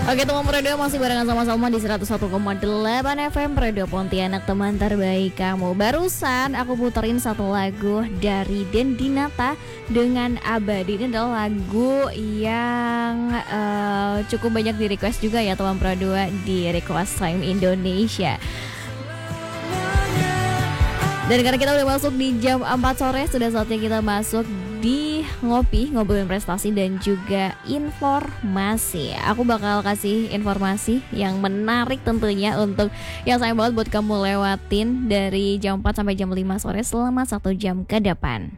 Oke, teman radio masih barengan sama-sama di 101,8 FM Radio Pontianak, teman terbaik kamu. Barusan aku puterin satu lagu dari Dendi Nata dengan Abadi. Ini adalah lagu yang cukup banyak di request juga ya teman radio di Request Time Indonesia. Dan karena kita udah masuk di jam 4 sore, sudah saatnya kita masuk di ngobrolin prestasi dan juga informasi. Aku bakal kasih informasi yang menarik tentunya untuk yang sayang banget buat kamu lewatin dari jam 4 sampai jam 5 sore selama 1 jam ke depan.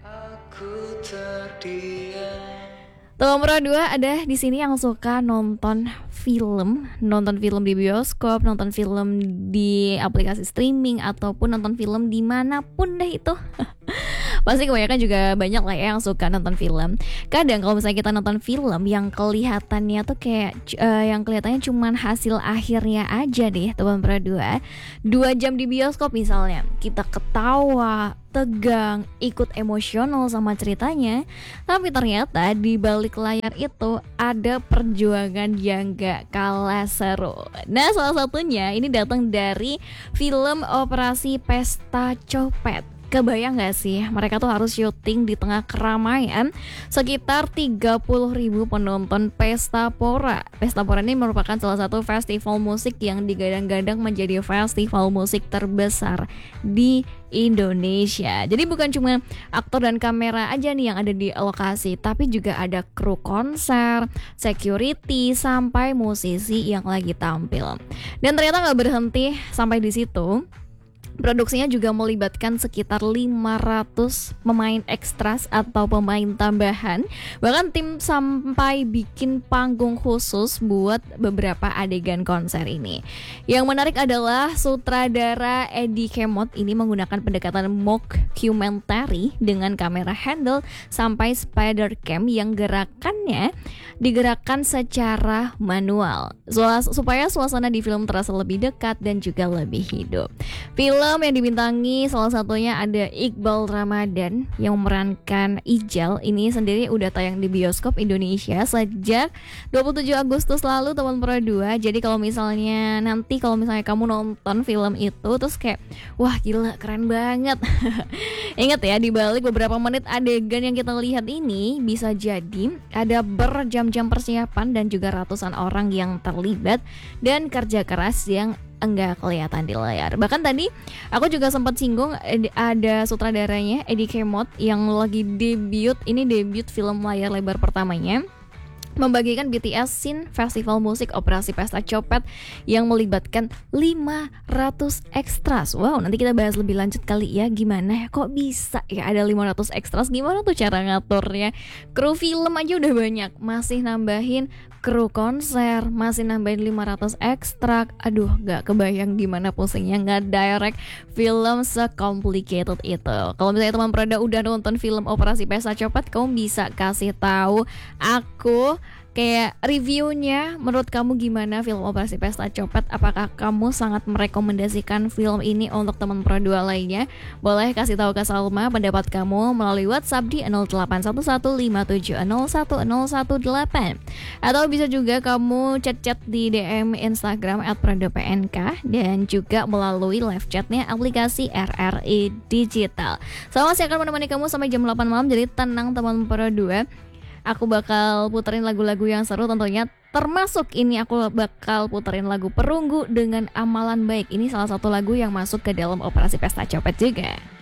Nomor 2 ada di sini yang suka nonton film di bioskop, nonton film di aplikasi streaming ataupun nonton film dimanapun deh itu. Pasti kebanyakan juga banyak lah ya yang suka nonton film. Kadang kalau misalnya kita nonton film yang kelihatannya tuh kayak yang kelihatannya cuman hasil akhirnya aja deh teman berdua. 2 jam di bioskop misalnya, kita ketawa, tegang, ikut emosional sama ceritanya, tapi ternyata di balik layar itu ada perjuangan yang gak kalah seru. Nah, salah satunya ini datang dari film Operasi Pesta Copet. Kebayang gak sih, mereka tuh harus syuting di tengah keramaian sekitar 30.000 penonton Pesta Pora. Pesta Pora ini merupakan salah satu festival musik yang digadang-gadang menjadi festival musik terbesar di Indonesia. Jadi bukan cuma aktor dan kamera aja nih yang ada di lokasi, tapi juga ada kru konser, security, sampai musisi yang lagi tampil. Dan ternyata gak berhenti sampai di situ. Produksinya juga melibatkan sekitar 500 pemain ekstras atau pemain tambahan. Bahkan tim sampai bikin panggung khusus buat beberapa adegan konser ini. Yang menarik adalah sutradara Eddie Kemot ini menggunakan pendekatan mockumentary dengan kamera handle sampai spider cam yang gerakannya digerakkan secara manual supaya suasana di film terasa lebih dekat dan juga lebih hidup. Film yang dibintangi salah satunya ada Iqbal Ramadan yang memerankan Ijal. Ini sendiri udah tayang di bioskop Indonesia sejak 27 Agustus lalu teman Pro 2. Jadi kalau misalnya kamu nonton film itu terus kayak wah gila keren banget. Ingat ya, di balik beberapa menit adegan yang kita lihat ini bisa jadi ada berjam-jam persiapan dan juga ratusan orang yang terlibat dan kerja keras yang enggak kelihatan di layar. Bahkan tadi aku juga sempat singgung ada sutradaranya Eddie Kemot yang lagi debut film layar lebar pertamanya, membagikan BTS scene festival musik Operasi Pesta Copet yang melibatkan 500 ekstras. Wow, nanti kita bahas lebih lanjut kali ya, gimana ya kok bisa ya ada 500 ekstras, gimana tuh cara ngaturnya. Kru film aja udah banyak, masih nambahin kru konser, masih nambahin 500 ekstrak. Aduh, gak kebayang gimana pusingnya nge-direct film se-complicated itu. Kalau misalnya teman Prada udah nonton film Operasi Pesta Copet, kamu bisa kasih tahu aku kayak reviewnya, menurut kamu gimana film Operasi Pesta Copet? Apakah kamu sangat merekomendasikan film ini untuk teman Pro 2 lainnya? Boleh kasih tahu ke Salma pendapat kamu melalui WhatsApp di 081157010118. Atau bisa juga kamu chat-chat di DM Instagram @prodopnk dan juga melalui live chatnya aplikasi RRI Digital. Saya masih akan menemani kamu sampai jam 8 malam, jadi tenang teman Pro 2. Aku bakal puterin lagu-lagu yang seru tentunya. Termasuk ini aku bakal puterin lagu Perunggu dengan Amalan Baik. Ini salah satu lagu yang masuk ke dalam Operasi Pesta Copet juga.